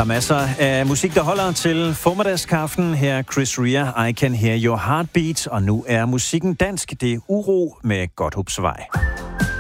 Der er masser af musik, der holder til formiddagskaffen. Her er Chris Rea, I Can Hear Your Heartbeat. Og nu er musikken dansk. Det er Uro med Godthåbsvej.